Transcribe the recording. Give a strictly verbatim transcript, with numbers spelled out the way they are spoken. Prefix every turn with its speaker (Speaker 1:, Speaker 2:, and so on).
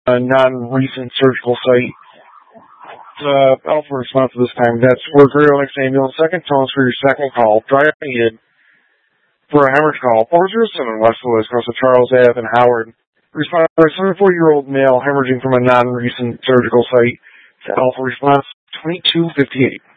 Speaker 1: a non-recent surgical site. Uh, Alpha response this time. That's Work Radio Next Ambulance. Second tones for your second call. Driving in for a hemorrhage call. four oh seven West Lewis, across the Charles Ave and Howard. Response for a seventy-four-year-old male hemorrhaging from a non-recent surgical site. To Alpha response twenty-two fifty-eight.